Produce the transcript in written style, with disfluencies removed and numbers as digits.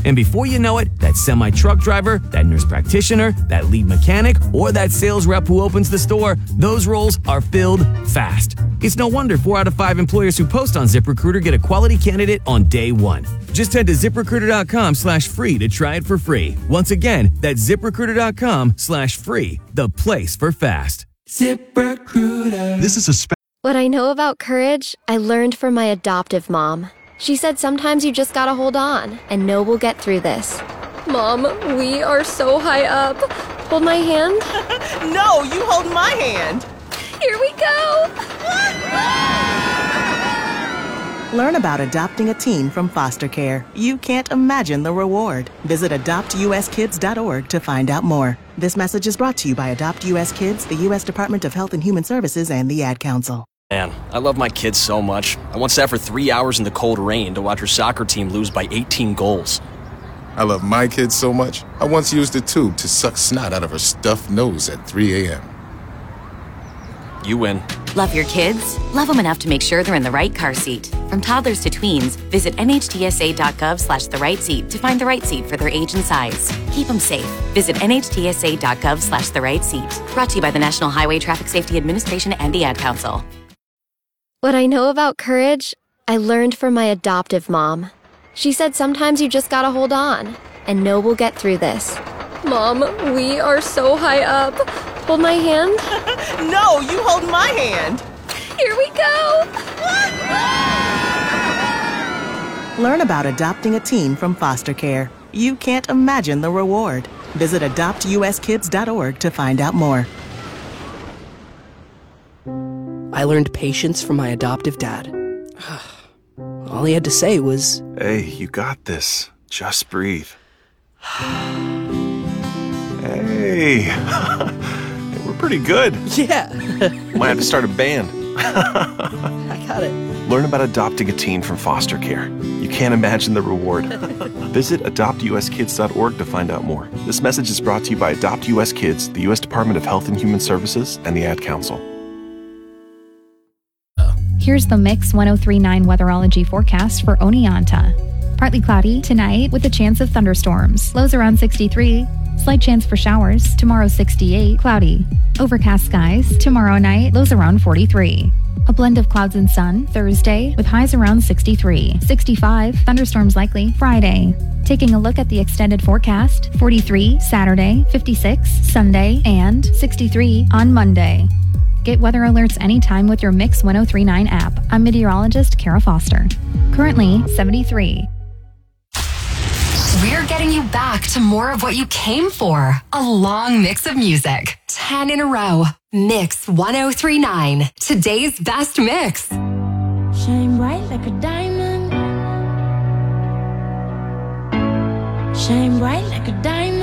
And before you know it, that semi-truck driver, that nurse practitioner, that lead mechanic, or that sales rep who opens the store, those roles are filled fast. It's no wonder 4 out of 5 employers who post on ZipRecruiter get a quality candidate on day one. Just head to ZipRecruiter.com/free to try it for free. Once again, that's ZipRecruiter.com/free, the place for fast. ZipRecruiter. This is What I know about courage, I learned from my adoptive mom. She said sometimes you just gotta hold on and know we'll get through this. Mom, we are so high up. Hold my hand. No, you hold my hand. Here we go. Learn about adopting a teen from foster care. You can't imagine the reward. Visit adoptuskids.org to find out more. This message is brought to you by Adopt US Kids, the U.S. Department of Health and Human Services, and the Ad Council. Man, I love my kids so much. I once sat for 3 hours in the cold rain to watch her soccer team lose by 18 goals. I love my kids so much, I once used a tube to suck snot out of her stuffed nose at 3 a.m. You win. Love your kids? Love them enough to make sure they're in the right car seat. From toddlers to tweens, visit nhtsa.gov/the right seat to find the right seat for their age and size. Keep them safe. Visit nhtsa.gov/the right seat. Brought to you by the National Highway Traffic Safety Administration and the Ad Council. What I know about courage, I learned from my adoptive mom. She said sometimes you just gotta hold on and know we'll get through this. Mom, we are so high up. Hold my hand. No, you hold my hand. Here we go. Learn about adopting a teen from foster care. You can't imagine the reward. Visit adoptuskids.org to find out more. I learned patience from my adoptive dad. All he had to say was, "Hey, you got this. Just breathe." Hey, we're pretty good. yeah, Might have to start a band. I got it. Learn about adopting a teen from foster care. You can't imagine the reward. Visit adoptuskids.org to find out more. This message is brought to you by Adopt US Kids, the U.S. Department of Health and Human Services, and the Ad Council. Here's the Mix 1039 weatherology forecast for Oneonta. Partly cloudy tonight with a chance of thunderstorms. Lows around 63. Slight chance for showers. Tomorrow 68. Cloudy. Overcast skies. Tomorrow night. Lows around 43. A blend of clouds and sun. Thursday with highs around 63. 65. Thunderstorms likely. Friday. Taking a look at the extended forecast. 43 Saturday. 56 Sunday. And 63 on Monday. Get weather alerts anytime with your Mix 1039 app. I'm meteorologist Kara Foster. Currently 73. We're getting you back to more of what you came for. A long mix of music. 10 in a row. Mix 1039. Today's best mix. Shine bright like a diamond. Shine bright like a diamond.